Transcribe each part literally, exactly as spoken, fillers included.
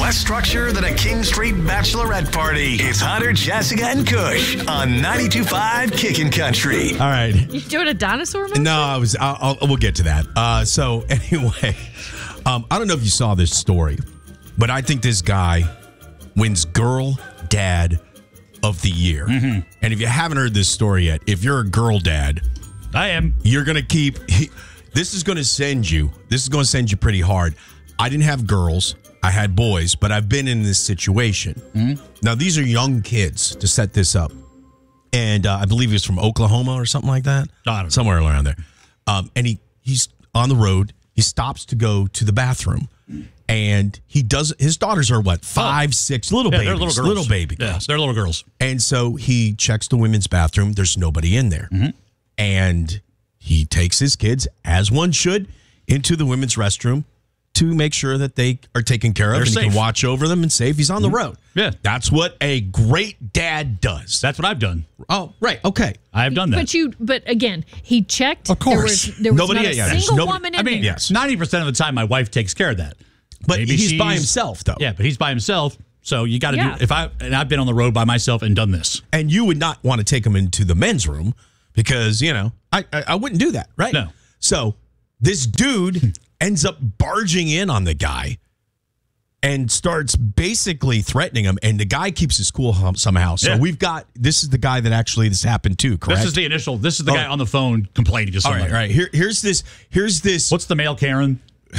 less structure than a King Street bachelorette party. It's Hunter, Jessica, and Kush on ninety-two point five Kickin' Country. All right. You doing a dinosaur movie? No, I was. I'll, I'll, we'll get to that. Uh, so anyway, um, I don't know if you saw this story, but I think this guy wins Girl Dad of the Year. Mm-hmm. And if you haven't heard this story yet, if you're a girl dad, I am. You're gonna keep. He, this is going to send you. This is going to send you pretty hard. I didn't have girls. I had boys, but I've been in this situation. Mm-hmm. Now, these are young kids to set this up. And uh, I believe he was from Oklahoma or something like that. I don't know. Somewhere around there. Um, and he, he's on the road. He stops to go to the bathroom. And he does. His daughters are what? Five, oh. six, little yeah, babies. They're little girls. Little baby girls. Yeah, they're little girls. And so he checks the women's bathroom. There's nobody in there. Mm-hmm. And he takes his kids, as one should, into the women's restroom to make sure that they are taken care of. They're and safe. He can watch over them and safe. He's on the road. Yeah. That's what a great dad does. That's what I've done. Oh, right. Okay. I have done that. But you, but again, he checked. Of course. There was, there was Nobody- not a yeah, there's single nobody- woman in I mean, there. Yes. ninety percent of the time, my wife takes care of that. But Maybe he's by she's- himself, though. Yeah, but he's by himself. So you got to Yeah. do. If I and I've been on the road by myself and done this. And you would not want to take him into the men's room because, you know, I, I, I wouldn't do that, right? No. So this dude ends up barging in on the guy and starts basically threatening him. And the guy keeps his cool hum- somehow. So Yeah. we've got, this is the guy that actually this happened to, correct? This is the initial. This is the Oh. guy on the phone complaining to all somebody. right, all right. Here, here's this, here's this. What's the male Karen?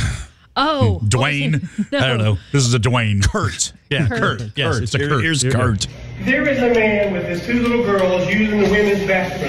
Oh, Dwayne. No. I don't know. This is a Dwayne. Kurt. Yeah, Kurt. Kurt. Yes, Kurt. it's a Here- Kurt. Here's Here- Kurt. There is a man with his two little girls using the women's bathroom.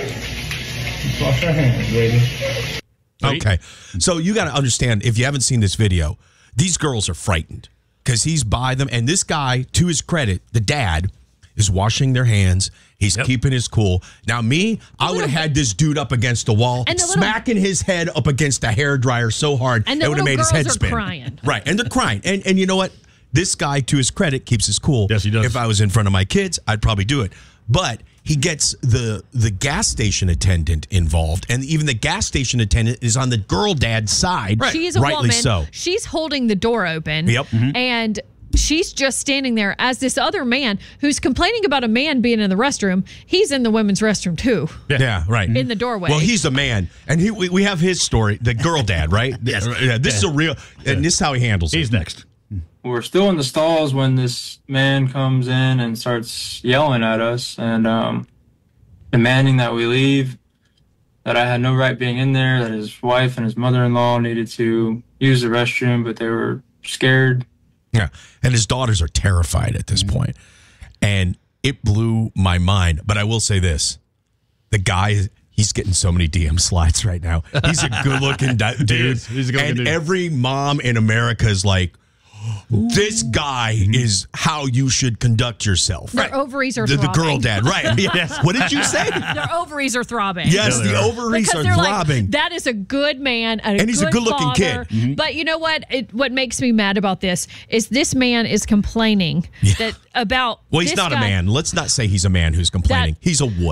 Wash your hands, lady. Wait. Okay. So you got to understand, if you haven't seen this video, these girls are frightened because he's by them. And this guy, to his credit, the dad, is washing their hands. He's Yep. keeping his cool. Now, me, I would have had this dude up against the wall, And the little- smacking his head up against a hairdryer so hard, And the it would have little made his head girls are spin. crying. Right. And they're crying. And, and you know what? This guy, to his credit, keeps his cool. Yes, he does. If I was in front of my kids, I'd probably do it. But he gets the the gas station attendant involved, and even the gas station attendant is on the girl dad's side. She is a rightly woman. so. She's holding the door open. Yep. Mhm. And she's just standing there as this other man who's complaining about a man being in the restroom. He's in the women's restroom too. Yeah. Yeah, right. In the doorway. Well, he's a man, and he, we, we have his story, the girl dad, right? Yes. Yeah, this is a real, and this is how he handles He's it. next. We're still in the stalls when this man comes in and starts yelling at us and um, demanding that we leave, that I had no right being in there, that his wife and his mother-in-law needed to use the restroom, but they were scared. Yeah, and his daughters are terrified at this point, and it blew my mind. But I will say this: the guy, he's getting so many D M slides right now. He's a good-looking du- dude, is. He's a good-looking and dude. every mom in America is like, this guy is how you should conduct yourself. Their ovaries are The, the girl throbbing. dad, right? Yes. What did you say? Their ovaries are throbbing. Yes, Yeah, they the are. ovaries Because are they're throbbing. like, that is a good man, a And he's a good good-looking father. kid. Mm-hmm. But you know what? It, what makes me mad about this is this man is complaining that about. well, he's this not guy, a man. Let's not say he's a man who's complaining. That- he's a woman.